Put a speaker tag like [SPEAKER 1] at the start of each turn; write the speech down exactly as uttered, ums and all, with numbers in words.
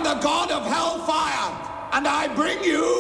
[SPEAKER 1] the god of hellfire, and I bring you